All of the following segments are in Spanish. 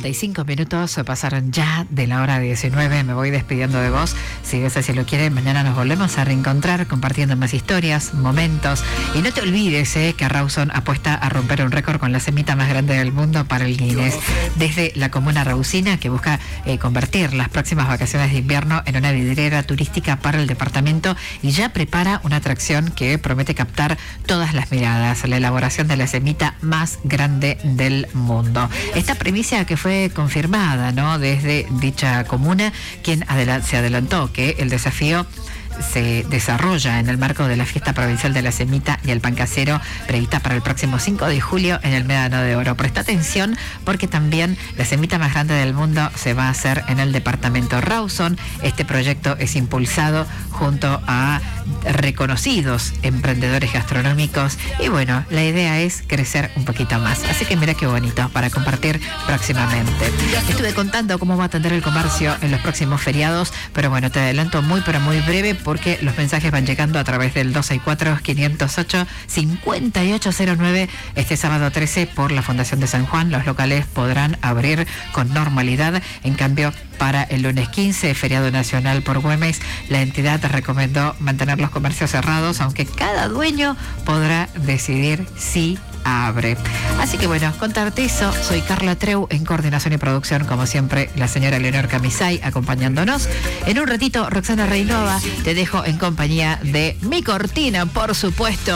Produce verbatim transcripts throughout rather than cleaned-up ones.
cuarenta y cinco minutos pasaron ya de la hora diecinueve. Me voy despidiendo de vos. Si Dios así lo quiere, mañana nos volvemos a reencontrar compartiendo más historias, momentos. Y no te olvides eh, que Rawson apuesta a romper un récord con la semita más grande del mundo para el Guinness. Desde la comuna raucina, que busca eh, convertir las próximas vacaciones de invierno en una vidriera turística para el departamento, y ya prepara una atracción que promete captar todas las miradas: la elaboración de la semita más grande del mundo. Esta primicia que fue confirmada, ¿no?, desde dicha comuna, quien adela- se adelantó que el desafío se desarrolla en el marco de la fiesta provincial de la semita y el pan casero prevista para el próximo cinco de julio en el Médano de Oro. Presta atención porque también la semita más grande del mundo se va a hacer en el departamento Rawson. Este proyecto es impulsado junto a reconocidos emprendedores gastronómicos y bueno, la idea es crecer un poquito más. Así que mira qué bonito para compartir próximamente. Estuve contando cómo va a atender el comercio en los próximos feriados, pero bueno, te adelanto muy pero muy breve porque los mensajes van llegando a través del dos seis cuatro, cinco cero ocho, cinco ocho cero nueve. Este sábado trece por la Fundación de San Juan los locales podrán abrir con normalidad. En cambio, para el lunes quince, feriado nacional por Güemes, la entidad recomendó mantener los comercios cerrados, aunque cada dueño podrá decidir si abre. Así que bueno, contarte eso. Soy Carla Treu en coordinación y producción, como siempre la señora Leonor Camisay acompañándonos. En un ratito Roxana Reynova, te dejo en compañía de mi cortina, por supuesto.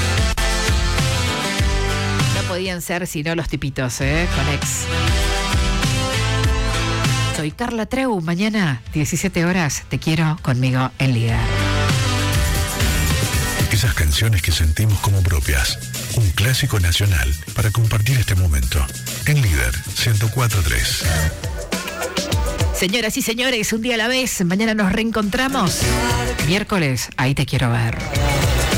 No podían ser sino los tipitos, ¿eh? Con ex. Soy Carla Treu, mañana diecisiete horas, te quiero conmigo en Líder. Esas canciones que sentimos como propias. Un clásico nacional para compartir este momento. En Líder ciento cuatro punto tres. Señoras y señores, un día a la vez. Mañana nos reencontramos. Miércoles, ahí te quiero ver.